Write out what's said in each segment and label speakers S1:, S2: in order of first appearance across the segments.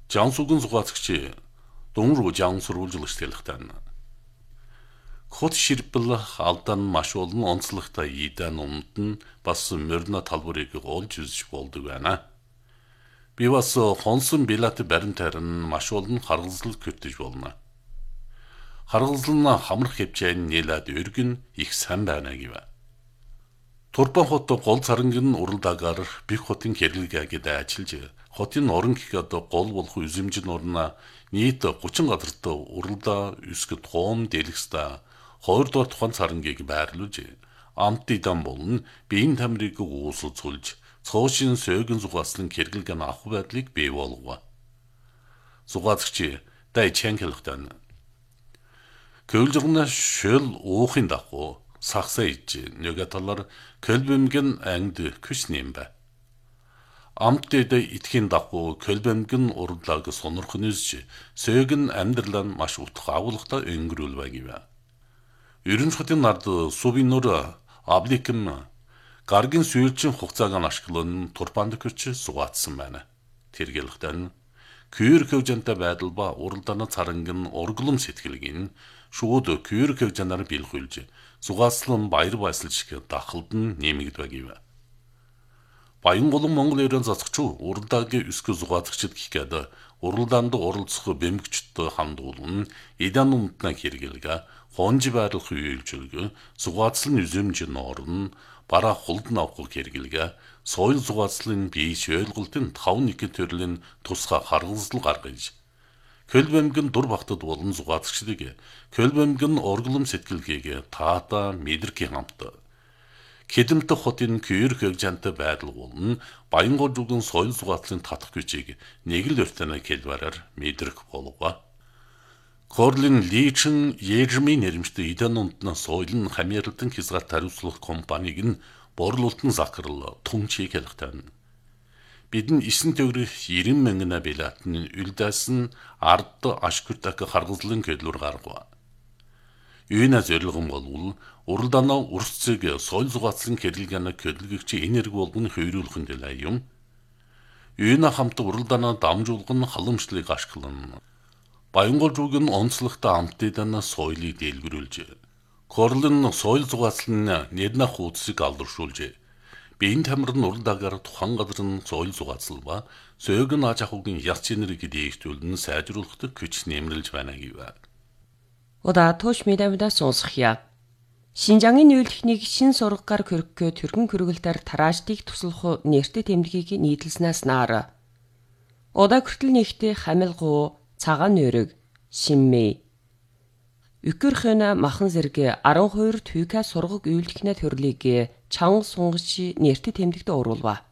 S1: 장수근 수가특치 동루 장수를 жылыш텔ықтан. Хот ширпэл алдан маш олон онцлогтой ийдэн умтан бас мөрнө талбарыг олж үзэж болдог байна. Би бас хонсон билет баримтаар нь маш олон харгалзал көтөж болно. Харгалзал нь хамрах хэмжээний нэлээд өргөн их сайн байна гэв. Турпан хот гол царангийн уралдаагаар бих хотын хэрэглэгээд ажиллаж хотын орон гэхэд гол болох үзэмжин орно нийт 30 газарт уралдаа өсгөд хоом дэлгэстэ 2 дугаар тухайн царангийг байрлуулж амтыдан болон биеийн тамирыг уусуулж цоошин сөөгөн зугаслан хэрэглэгэн авах байдлыг бий болгов. Зугаацч дай чангалахтан. Көлжгнэ шөл уухын дагуу сахсаа иж нөгөө талаар көлбөмгөн ангид küsнэм ба. Амтд итгэхийн дагуу көлбөмгөн урдлаг сонирхон үзж сөөгөн амьдрал нь маш утга агуулгатай өнгөрүүлвэ гэв. Ерөнхий хотын нард сувинур абликм гаргийн сүйрчин хугацааг нь ашиглан турпанд көч сугаатсан байна. Тэргэлхтэн күйр хөвжөнтэй байдал ба уралдааны царангын урглам сэтгэлгийн шууд күйр хөвжөнээр бэлгүүлж сугаацлан баяр баясгал шиг дахалд нь нэмэгдвэ гэв. Баянголон Монгол өрөөнд зацгч уралдаагийн өсгө сугаацчид гэхэд уралдаанд оролцох бэмгчтэй хамдуулан эдан умтна хэрэгэлгээ хонж байрлах үйлчилгээ сугаацлын үзэмжин орн бараа хулд навхыг хэрэгэлгээ соёл сугаацлын бие ойлголтын 5-1 төрлийн тусгай харгалзал гаргаж көлбөмгөн дур багтад болон сугаацчдыг көлбөмгөн орглом сэтгэлгээг таата мэдрэх хамт Кэдэмтэх хотын күйр хөвжөнтэй байдал болон Баянгол зүгэн соёл сугаацлын татах gücийг нэг л өртөнө хэлбэрээр мэдрэх болов. Корлин Личин Ежми нэрмжтэй эдэн унтна соёлын хамьярлалтын хязгаар тариуцлах компаниг нь борлуулалтын захирал Тунчиг хэлэхтэн. Бидний 9 төгрөг 90 мянган билетын үлдээс нь ард ашгүртак харгалзлын көдлөр гаргав. Юуна зорилгон болвол уралдаанаа урсцэг соёл сугаацлын хэрэглэгээнэ көдлөгч энерги болгоны хөврүүлхэн дэлээ юм. Юуна хамт уралдаанаа дамжуулах нь халамжлалыг ашиглан Баянгол зүгэн онцлогтой амтыдан соёлыг дэлгэрүүлж Корлин соёл сугаацлын нэрнэ хуудсыг алдаршуулж биеийн тамир нь уралдаагаар тухайн газрын соёл сугаацлал ба сөөгн аж ахуйн яц энерги дээгтүүлэн сайжруулахад хүч нэмэрлэж байна гэв.
S2: Ода тош медамда сонсхия. Шинжангийн үйлдэхнийг шин сургагаар хөргөхөө түргэн хөргөлтөөр тарааждыг туслах нэртэй тэмдгийг нийтлснаас наар. Ода хүртэл нэгтээ хамилгуу цагаан нөрөг шиммэ. Үкэрхэн махан зэрэг 12 түйка сургаг үйлдэхнээ төрлийг чанга сунгаж нэртэй тэмдэгт оруулва.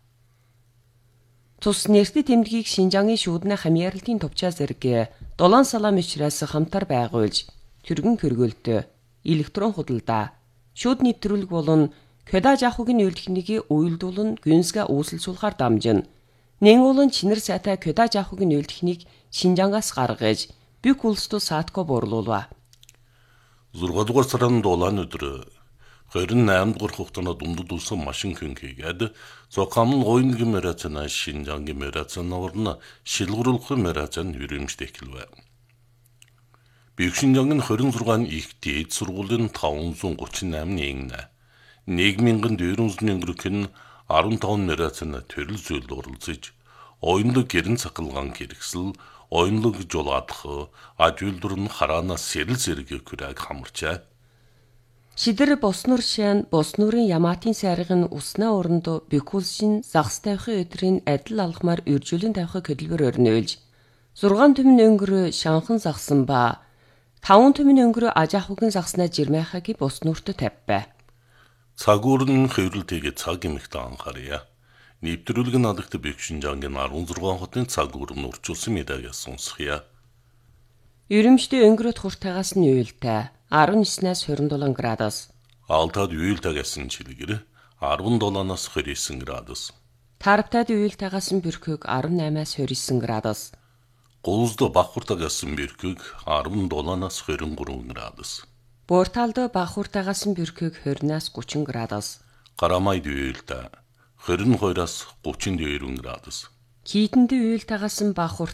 S2: Тус нэртэй тэмдгийг Шинжангийн шүүднэ хамьярлалтын төвчаа зэрэг 7 салам ичраас хамтар байгуулж түргэн хөргөлт электрон худалдаа шүүд нэвтрүүлэг болон кодаж ахуйн үйлдэхнийг уйлдуулан гүнсгэ үүсэлсүүлэхээр дамжин нэн олон чинэр сайтай кодаж ахуйн үйлдэхнийг Шинжангаас гаргаж бүх улсд саатко борлуулва.
S1: 6 дугаар сарын дулаан өдөр 28 дугаар хугацаанд дундад улсын машин хөнхийгээд зохиомл гоёнгийн мэрацна Шинжангийн мэрацна орно шилгуурлах мэрацна юрэмжтэй эхэлвэ. Бэвшинжангийн 26 их дээд сургуулийн 538 нэгнэ. 1400 өнгөрөх нь 15 мэрацна төрөл зүйл оролцож, оюунлаг гэрэн цахилгаан хэрэгсэл, оюунлаг жолоодох, аж үйлдвэр нь хараанаас сэрэл зэрэг күрэг хамарчаа.
S2: Шидэр боснуур шаан боснуурын Ямаатын сайргын уснаа оронд бэкүүлшин загас тавихын өдрийн адил алхмаар үржүүлэн тавихын хөдөлбөр өрнөөлж 6 түмэн өнгөр шанхан загсан ба 5 түмэн өнгөрөө аж ахуйн загснаа жирмайхагийн боснуурт тавьбай.
S1: Цагуур нь хэврэлтэйгээ цаг эмэгтэй анхаарья. Нэвтрүүлэг нь алгад Бэвшинжангийн 16 хотын цагуур нь урчуулсан мэдаагаас сонсхийа.
S2: Ерөмжтэй өнгөрөт хуртагаас нь уйлтай 19-аас 27 градус.
S1: Алтад уйлтагаас нь чилгэр 17-аас 29 градус.
S2: Тарптад уйлтагаас нь бөрхөг 18-аас 29 градус.
S1: Гулзд бахуртагаас нь бөрхөг 17-аас 23 градус.
S2: Буурталд бахуртагаас нь бөрхөг 20-аас 30 градус.
S1: Гарамайд уйлта 22-аас 32 градус.
S2: Хийтэнд уйлтагаас нь бахурт